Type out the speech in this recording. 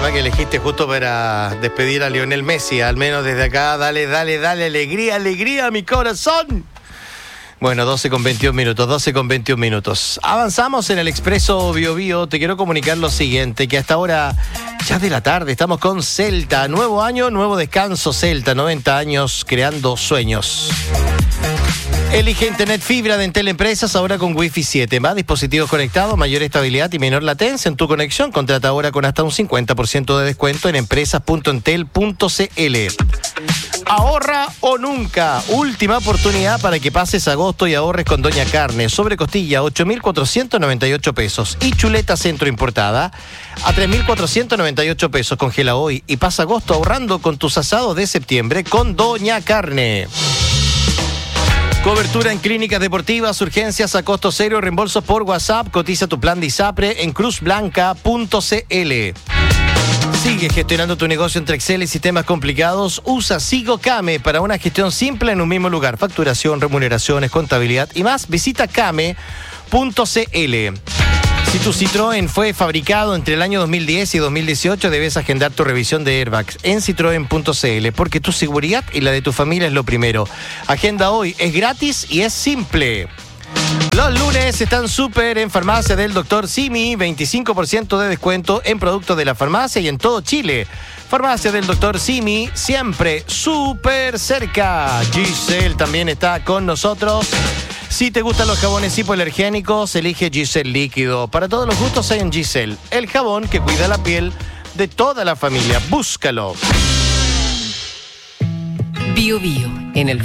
tema que elegiste justo para despedir a Lionel Messi, al menos desde acá. Dale, alegría a mi corazón. Bueno, 12 con 21 minutos. Avanzamos en el Expreso Bio Bio. Te quiero comunicar lo siguiente, que hasta ahora, ya de la tarde, estamos con Celta. Nuevo año, nuevo descanso, Celta. 90 años creando sueños. Elige Internet Fibra de Entel Empresas, ahora con Wi-Fi 7. Más dispositivos conectados, mayor estabilidad y menor latencia en tu conexión. Contrata ahora con hasta un 50% de descuento en empresas.entel.cl. Ahorra o nunca. Última oportunidad para que pases agosto y ahorres con Doña Carne. Sobre costilla, 8.498 pesos. Y chuleta centro importada a 3.498 pesos. Congela hoy y pasa agosto ahorrando con tus asados de septiembre con Doña Carne. Cobertura en clínicas deportivas, urgencias a costo cero, reembolsos por WhatsApp. Cotiza tu plan de ISAPRE en cruzblanca.cl. Sigue gestionando tu negocio entre Excel y sistemas complicados. Usa SigoCame para una gestión simple en un mismo lugar. Facturación, remuneraciones, contabilidad y más. Visita came.cl. Si tu Citroën fue fabricado entre el año 2010 y 2018, debes agendar tu revisión de airbags en citroen.cl, porque tu seguridad y la de tu familia es lo primero. Agenda hoy, es gratis y es simple. Los lunes están súper en Farmacia del Dr. Simi, 25% de descuento en productos de la farmacia y en todo Chile. Farmacia del Dr. Simi, siempre súper cerca. Giselle también está con nosotros. Si te gustan los jabones hipoalergénicos, elige Giselle Líquido. Para todos los gustos hay en Giselle, el jabón que cuida la piel de toda la familia. Búscalo. Bio Bio, en el